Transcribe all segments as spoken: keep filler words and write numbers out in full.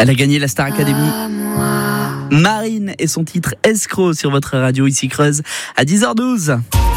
Elle a gagné la Star Academy. Marine et son titre Escroc sur votre radio ici Creuse à dix heures douze.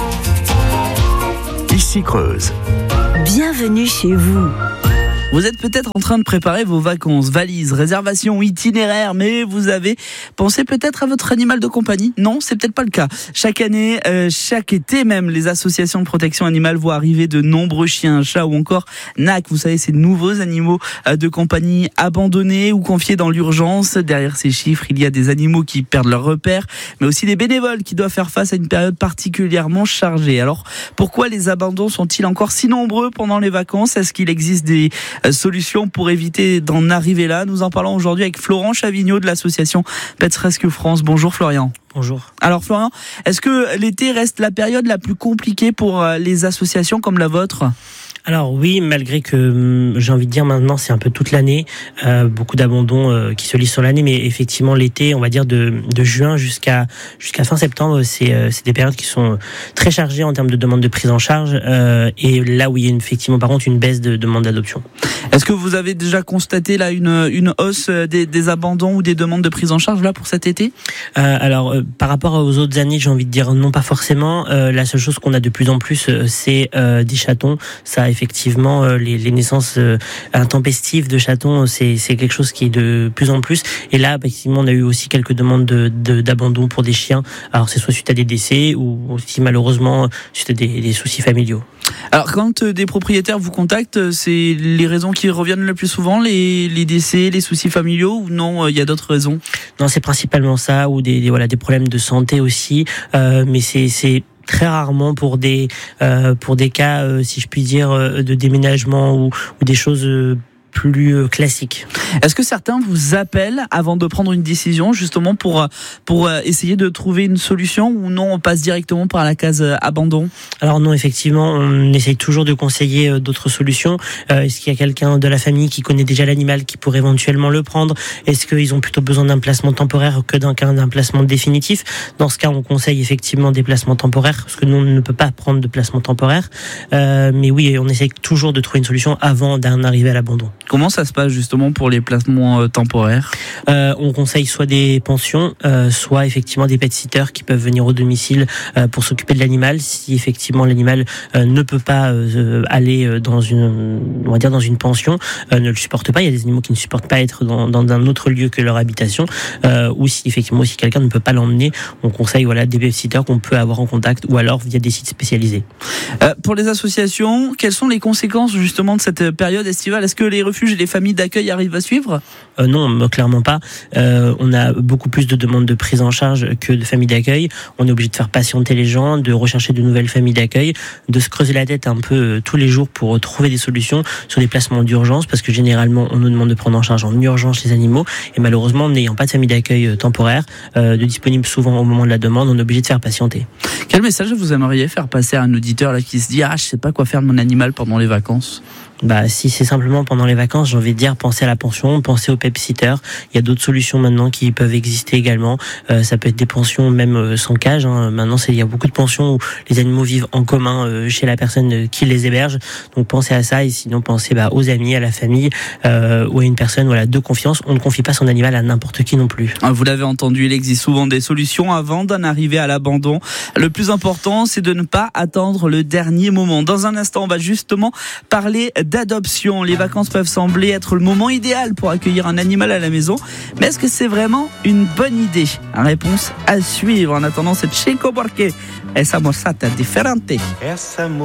Ici Creuse. Bienvenue chez vous. Vous êtes peut-être en train de préparer vos vacances, valises, réservations, itinéraires, mais vous avez pensé peut-être à votre animal de compagnie ? Non, c'est peut-être pas le cas. Chaque année, euh, chaque été même, les associations de protection animale voient arriver de nombreux chiens, chats ou encore N A C. Vous savez, ces nouveaux animaux euh, de compagnie abandonnés ou confiés dans l'urgence. Derrière ces chiffres, il y a des animaux qui perdent leur repère, mais aussi des bénévoles qui doivent faire face à une période particulièrement chargée. Alors, pourquoi les abandons sont-ils encore si nombreux pendant les vacances ? Est-ce qu'il existe des solutions pour éviter d'en arriver là? Nous en parlons aujourd'hui avec Florent Chavignaud de l'association Pets Rescue France. Bonjour Florian. Bonjour. Alors Florian, est-ce que l'été reste la période la plus compliquée pour les associations comme la vôtre ? Alors oui, malgré que j'ai envie de dire maintenant c'est un peu toute l'année, euh, beaucoup d'abandons euh, qui se lisent sur l'année, mais effectivement l'été, on va dire de, de juin jusqu'à jusqu'à fin septembre, c'est euh, c'est des périodes qui sont très chargées en termes de demandes de prise en charge, euh, et là où il y a effectivement par contre une baisse de demandes d'adoption. Est-ce que vous avez déjà constaté là une une hausse des, des abandons ou des demandes de prise en charge là pour cet été ? euh, Alors euh, par rapport aux autres années, j'ai envie de dire non, pas forcément. Euh, la seule chose qu'on a de plus en plus, euh, c'est euh, des chatons. Ça effectivement, euh, les, les naissances euh, intempestives de chatons, c'est, c'est quelque chose qui est de plus en plus. Et là, effectivement, on a eu aussi quelques demandes de, de, d'abandon pour des chiens. Alors, c'est soit suite à des décès ou aussi malheureusement suite à des, des soucis familiaux. Alors, quand des propriétaires vous contactent, c'est les raisons qui reviennent le plus souvent, les, les décès, les soucis familiaux, ou non, il y a d'autres raisons ? Non, c'est principalement ça, ou des, des voilà des problèmes de santé aussi. Euh, mais c'est c'est très rarement pour des euh, pour des cas, euh, si je puis dire, euh, de déménagement ou, ou des choses euh, plus euh, classiques. Est-ce que certains vous appellent avant de prendre une décision, justement pour pour essayer de trouver une solution, ou non, on passe directement par la case abandon ? Alors non, effectivement, on essaye toujours de conseiller d'autres solutions. Euh, est-ce qu'il y a quelqu'un de la famille qui connaît déjà l'animal qui pourrait éventuellement le prendre ? Est-ce qu'ils ont plutôt besoin d'un placement temporaire que d'un, d'un placement définitif ? Dans ce cas, on conseille effectivement des placements temporaires, parce que nous, on ne peut pas prendre de placement temporaire. Euh, mais oui, on essaye toujours de trouver une solution avant d'en arriver à l'abandon. Comment ça se passe justement pour les placements euh, temporaires ? euh, On conseille soit des pensions, euh, soit effectivement des pet-sitters qui peuvent venir au domicile euh, pour s'occuper de l'animal. Si effectivement l'animal euh, ne peut pas euh, aller dans une, on va dire dans une pension, euh, ne le supporte pas. Il y a des animaux qui ne supportent pas être dans, dans un autre lieu que leur habitation. Euh, ou si effectivement si quelqu'un ne peut pas l'emmener, on conseille voilà des pet-sitters qu'on peut avoir en contact, ou alors via des sites spécialisés. Euh, pour les associations, quelles sont les conséquences justement de cette période estivale ? Est-ce que les refuges et les familles d'accueil arrivent à suivre ? euh, Non, clairement pas. Euh, on a beaucoup plus de demandes de prise en charge que de familles d'accueil. On est obligé de faire patienter les gens, de rechercher de nouvelles familles d'accueil, de se creuser la tête un peu euh, tous les jours pour trouver des solutions sur des placements d'urgence, parce que généralement on nous demande de prendre en charge en urgence les animaux, et malheureusement n'ayant pas de famille d'accueil euh, temporaire, euh, de disponible souvent au moment de la demande, on est obligé de faire patienter. Quel message vous aimeriez faire passer à un auditeur là qui se dit « Ah, je sais pas quoi faire de mon animal pendant les vacances ?» Bah, si c'est simplement pendant les vacances, j'ai envie de dire, pensez à la pension, pensez au pet-sitter. Il y a d'autres solutions maintenant qui peuvent exister également. Euh, ça peut être des pensions même euh, sans cage. Hein. Maintenant, c'est, il y a beaucoup de pensions où les animaux vivent en commun euh, chez la personne euh, qui les héberge. Donc, pensez à ça, et sinon, pensez bah, aux amis, à la famille, euh, ou à une personne voilà, de confiance. On ne confie pas son animal à n'importe qui non plus. Vous l'avez entendu, il existe souvent des solutions avant d'en arriver à l'abandon. Le plus important, c'est de ne pas attendre le dernier moment. Dans un instant, on va justement parler d'adoption. Les vacances peuvent sembler être le moment idéal pour accueillir un animal à la maison, mais est-ce que c'est vraiment une bonne idée ? Réponse à suivre. En attendant, c'est Chico Buarque. Esa mozzata differente.